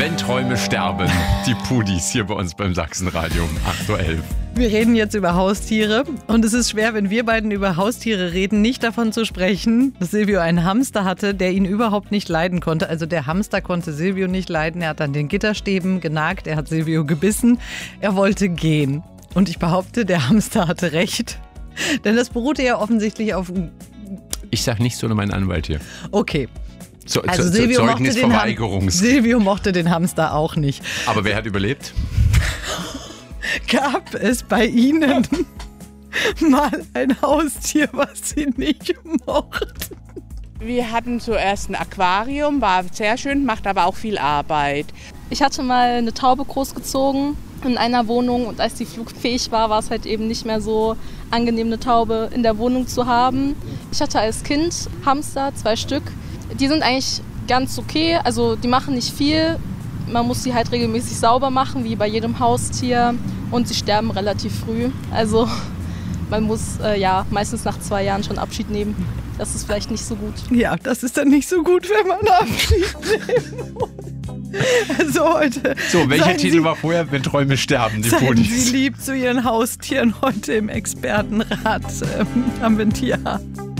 Wenn Träume sterben, die Pudis hier bei uns beim Sachsenradio um 8.11 Uhr. Wir reden jetzt über Haustiere und es ist schwer, wenn wir beiden über Haustiere reden, nicht davon zu sprechen, dass Silvio einen Hamster hatte, der ihn überhaupt nicht leiden konnte. Also der Hamster konnte Silvio nicht leiden, er hat an den Gitterstäben genagt, er hat Silvio gebissen, er wollte gehen. Und ich behaupte, der Hamster hatte recht, denn das beruhte ja offensichtlich auf... Ich sag nichts ohne meinen Anwalt hier. Okay. Also Silvio mochte den Hamster auch nicht. Aber wer hat überlebt? Gab es bei Ihnen mal ein Haustier, was Sie nicht mochten? Wir hatten zuerst ein Aquarium, war sehr schön, macht aber auch viel Arbeit. Ich hatte mal eine Taube großgezogen in einer Wohnung und als die flugfähig war, war es halt eben nicht mehr so angenehm, eine Taube in der Wohnung zu haben. Ich hatte als Kind Hamster, 2 Stück. Die sind eigentlich ganz okay, also die machen nicht viel. Man muss sie halt regelmäßig sauber machen, wie bei jedem Haustier. Und sie sterben relativ früh. Also man muss meistens nach 2 Jahren schon Abschied nehmen. Das ist vielleicht nicht so gut. Ja, das ist dann nicht so gut, wenn man Abschied nehmen muss. Also heute. So, welcher Titel war vorher? Wenn Träume sterben, die Pudis. Seien Sie lieb zu Ihren Haustieren heute im Expertenrat. Haben wir ein Tier.